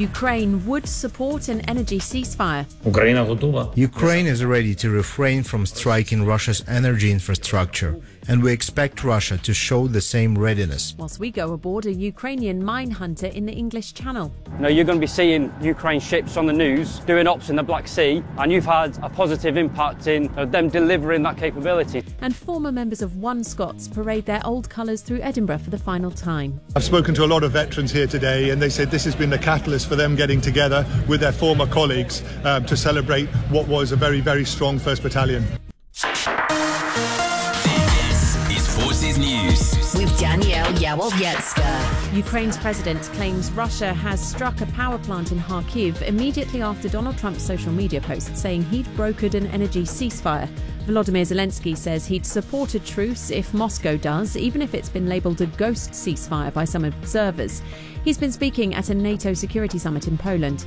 Ukraine would support an energy ceasefire. Ukraine is ready to refrain from striking Russia's energy infrastructure, and we expect Russia to show the same readiness. Whilst we go aboard a Ukrainian mine hunter in the English Channel. Now, you're going to be seeing Ukraine ships on the news doing ops in the Black Sea, and you've had a positive impact in them delivering that capability. And former members of One Scots parade their old colours through Edinburgh for the final time. I've spoken to a lot of veterans here today, and they said this has been the catalyst for them getting together with their former colleagues to celebrate what was a very, very strong 1st Battalion. Forces News with Danielle Yawowiecka. Ukraine's president claims Russia has struck a power plant in Kharkiv immediately after Donald Trump's social media post saying he'd brokered an energy ceasefire. Volodymyr Zelensky says he'd support a truce if Moscow does, even if it's been labelled a ghost ceasefire by some observers. He's been speaking at a NATO security summit in Poland.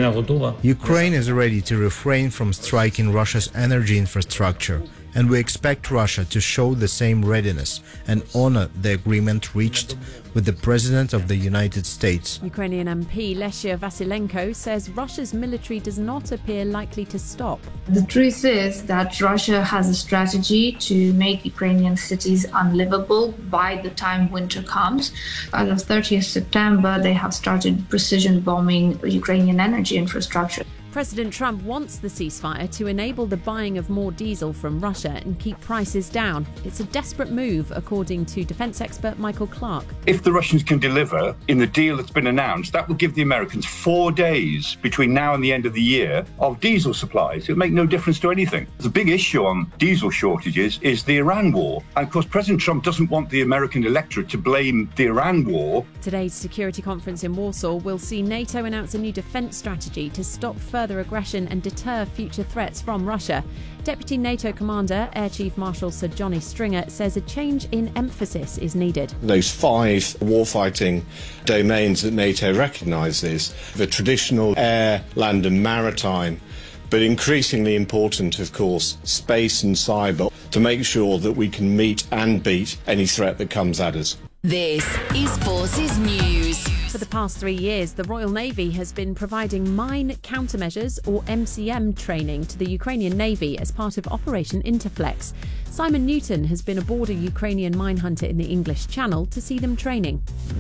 Ukraine is ready to refrain from striking Russia's energy infrastructure, and we expect Russia to show the same readiness and honor the agreement reached with the President of the United States. Ukrainian MP Leshia Vasilenko says Russia's military does not appear likely to stop. The truth is that Russia has a strategy to make Ukrainian cities unlivable by the time winter comes. As of 30th September, they have started precision bombing Ukrainian energy infrastructure. President Trump wants the ceasefire to enable the buying of more diesel from Russia and keep prices down. It's a desperate move, according to defence expert Michael Clark. If the Russians can deliver in the deal that's been announced, that will give the Americans 4 days between now and the end of the year of diesel supplies. It'll make no difference to anything. The big issue on diesel shortages is the Iran war. And of course, President Trump doesn't want the American electorate to blame the Iran war. Today's security conference in Warsaw will see NATO announce a new defence strategy to stop further aggression and deter future threats from Russia. Deputy NATO Commander, Air Chief Marshal Sir Johnny Stringer, says a change in emphasis is needed. Those 5 warfighting domains that NATO recognises, the traditional air, land and maritime, but increasingly important, of course, space and cyber, to make sure that we can meet and beat any threat that comes at us. This is Forces News. For the past 3 years, the Royal Navy has been providing mine countermeasures, or MCM, training to the Ukrainian Navy as part of Operation Interflex. Simon Newton has been aboard a Ukrainian mine hunter in the English Channel to see them training.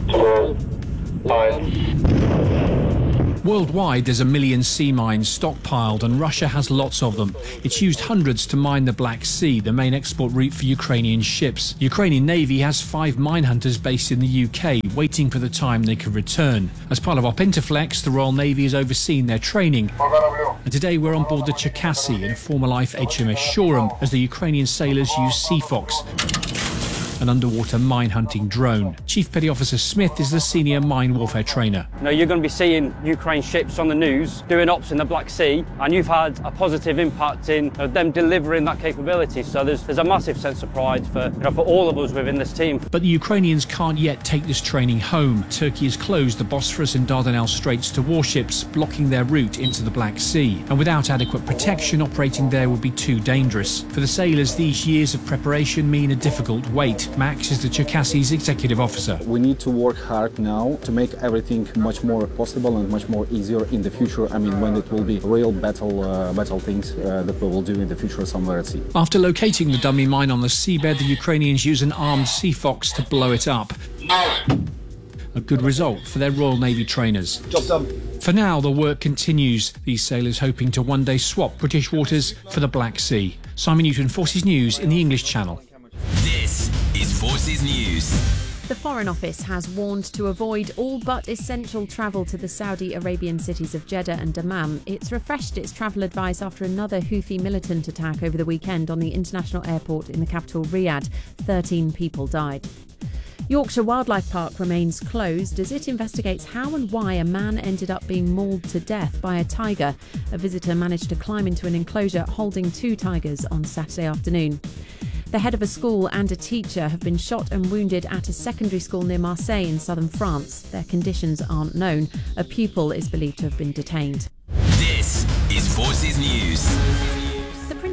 Worldwide, there's 1 million sea mines stockpiled, and Russia has lots of them. It's used hundreds to mine the Black Sea, the main export route for Ukrainian ships. The Ukrainian Navy has 5 mine hunters based in the UK, waiting for the time they can return. As part of Op Interflex, the Royal Navy has overseen their training. And today we're on board the Cherkasy in a former life HMS Shoreham as the Ukrainian sailors use Seafox, an underwater mine hunting drone. Chief Petty Officer Smith is the senior mine warfare trainer. Now, you're going to be seeing Ukraine ships on the news doing ops in the Black Sea, and you've had a positive impact in them delivering that capability. So there's a massive sense of pride for all of us within this team. But the Ukrainians can't yet take this training home. Turkey has closed the Bosphorus and Dardanelles Straits to warships, blocking their route into the Black Sea. And without adequate protection, operating there would be too dangerous. For the sailors, these years of preparation mean a difficult wait. Max is the Cherkasy's executive officer. We need to work hard now to make everything much more possible and much more easier in the future. I mean, when it will be real battle things that we will do in the future somewhere at sea. After locating the dummy mine on the seabed, the Ukrainians use an armed Seafox to blow it up. A good result for their Royal Navy trainers. Job done. For now, the work continues, these sailors hoping to one day swap British waters for the Black Sea. Simon Newton, Forces News in the English Channel. This is Forces News. The Foreign Office has warned to avoid all but essential travel to the Saudi Arabian cities of Jeddah and Dammam. It's refreshed its travel advice after another Houthi militant attack over the weekend on the international airport in the capital Riyadh. 13 people died. Yorkshire Wildlife Park remains closed as it investigates how and why a man ended up being mauled to death by a tiger. A visitor managed to climb into an enclosure holding 2 tigers on Saturday afternoon. The head of a school and a teacher have been shot and wounded at a secondary school near Marseille in southern France. Their conditions aren't known. A pupil is believed to have been detained. This is Forces News. The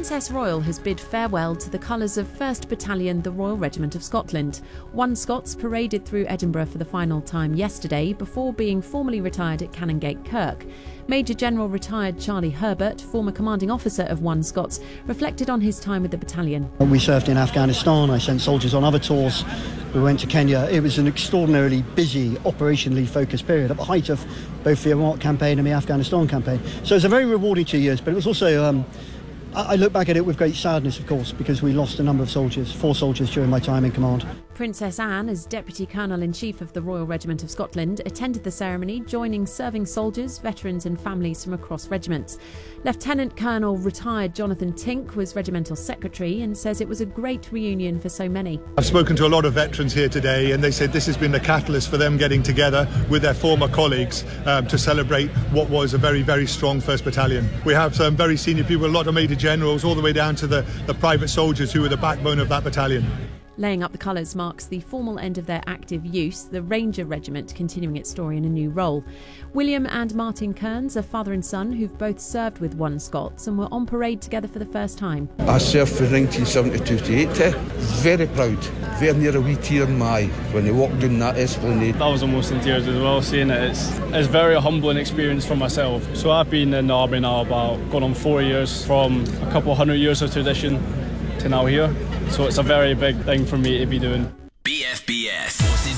Princess Royal has bid farewell to the colours of 1st Battalion, the Royal Regiment of Scotland. One Scots paraded through Edinburgh for the final time yesterday before being formally retired at Canongate Kirk. Major General retired Charlie Herbert, former commanding officer of One Scots, reflected on his time with the battalion. We served in Afghanistan, I sent soldiers on other tours, we went to Kenya. It was an extraordinarily busy, operationally focused period at the height of both the Iraq campaign and the Afghanistan campaign. So it was a very rewarding 2 years, but it was also, I look back at it with great sadness, of course, because we lost a number of soldiers, 4 soldiers during my time in command. Princess Anne, as Deputy Colonel-in-Chief of the Royal Regiment of Scotland, attended the ceremony, joining serving soldiers, veterans and families from across regiments. Lieutenant Colonel retired Jonathan Tink was regimental secretary and says it was a great reunion for so many. I've spoken to a lot of veterans here today and they said this has been the catalyst for them getting together with their former colleagues to celebrate what was a very, very strong 1st Battalion. We have some very senior people, a lot of Major Generals, all the way down to the private soldiers who were the backbone of that battalion. Laying up the colours marks the formal end of their active use, the Ranger Regiment continuing its story in a new role. William and Martin Kearns are father and son who've both served with One Scots and were on parade together for the first time. I served from 1972 to 80. Very proud, very near a wee tear in my eye when they walked down that esplanade. I was almost in tears as well seeing it. It's very a humbling experience for myself. So I've been in the army now about going on 4 years, from a couple 100 years of tradition to now here. So it's a very big thing for me to be doing. BFBS Forces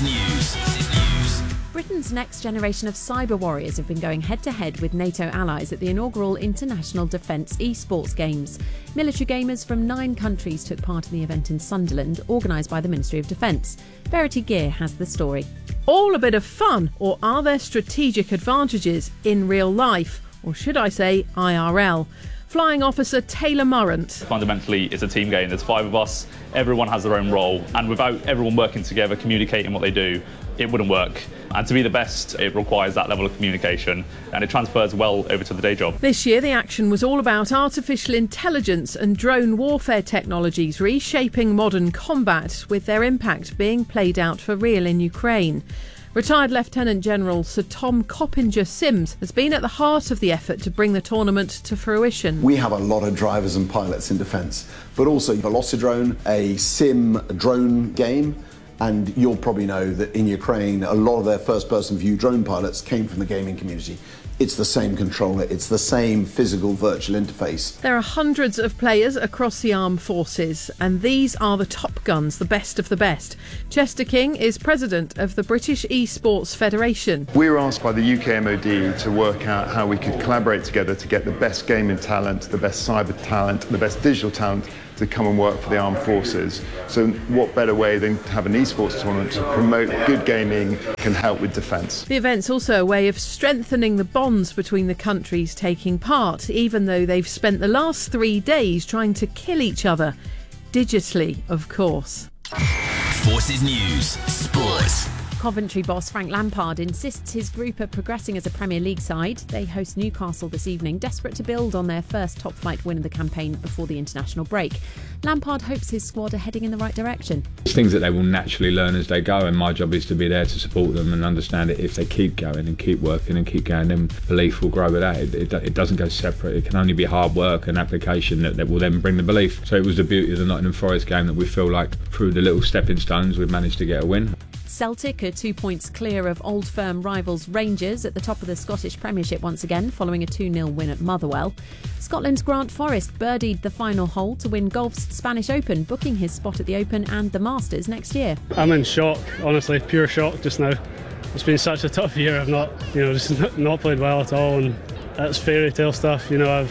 News. Britain's next generation of cyber warriors have been going head-to-head with NATO allies at the inaugural International Defence Esports Games. Military gamers from 9 countries took part in the event in Sunderland, organised by the Ministry of Defence. Verity Gear has the story. All a bit of fun, or are there strategic advantages in real life, or should I say IRL? Flying Officer Taylor Murrant. Fundamentally, it's a team game. There's 5 of us. Everyone has their own role. And without everyone working together, communicating what they do, it wouldn't work. And to be the best, it requires that level of communication. And it transfers well over to the day job. This year, the action was all about artificial intelligence and drone warfare technologies reshaping modern combat, with their impact being played out for real in Ukraine. Retired Lieutenant General Sir Tom Coppinger-Sims has been at the heart of the effort to bring the tournament to fruition. We have a lot of drivers and pilots in defence, but also Velocidrone, a sim drone game, and you'll probably know that in Ukraine, a lot of their first-person view drone pilots came from the gaming community. It's the same controller, it's the same physical virtual interface. There are hundreds of players across the armed forces, and these are the top guns, the best of the best. Chester King is president of the British Esports Federation. We were asked by the UK MOD to work out how we could collaborate together to get the best gaming talent, the best cyber talent, the best digital talent to come and work for the armed forces. So what better way than to have an esports tournament to promote good gaming can help with defence. The event's also a way of strengthening the bonds between the countries taking part, even though they've spent the last 3 days trying to kill each other. Digitally, of course. Forces News Sport. Coventry boss Frank Lampard insists his group are progressing as a Premier League side. They host Newcastle this evening, desperate to build on their first top-flight win of the campaign before the international break. Lampard hopes his squad are heading in the right direction. It's things that they will naturally learn as they go, and my job is to be there to support them and understand it. If they keep going and keep working and keep going, then belief will grow with that. It doesn't go separate. It can only be hard work and application that will then bring the belief. So it was the beauty of the Nottingham Forest game that we feel like through the little stepping stones we've managed to get a win. Celtic are 2 points clear of old firm rivals Rangers at the top of the Scottish Premiership once again, following a 2-0 win at Motherwell. Scotland's Grant Forrest birdied the final hole to win golf's Spanish Open, booking his spot at the Open and the Masters next year. I'm in shock, honestly, pure shock just now. It's been such a tough year. I've not played well at all, and that's fairy tale stuff.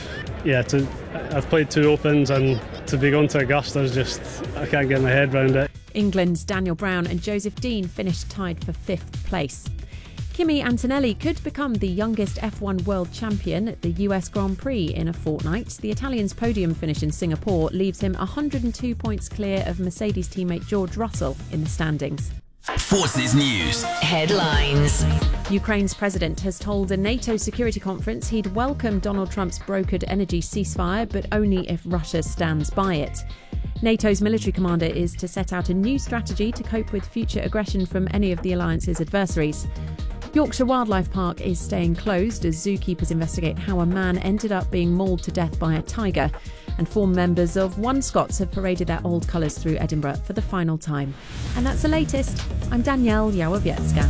I've played 2 Opens, and to be going to Augusta is just, I can't get my head around it. England's Daniel Brown and Joseph Dean finished tied for 5th place. Kimi Antonelli could become the youngest F1 world champion at the US Grand Prix in a fortnight. The Italian's podium finish in Singapore leaves him 102 points clear of Mercedes teammate George Russell in the standings. Forces News Headlines. Ukraine's president has told a NATO security conference he'd welcome Donald Trump's brokered energy ceasefire, but only if Russia stands by it. NATO's military commander is to set out a new strategy to cope with future aggression from any of the alliance's adversaries. Yorkshire Wildlife Park is staying closed as zookeepers investigate how a man ended up being mauled to death by a tiger. and former members of One Scots have paraded their old colours through Edinburgh for the final time. And that's the latest. I'm Danielle Yałowiecka.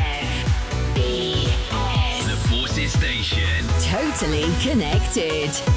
The Forces Station. Totally connected.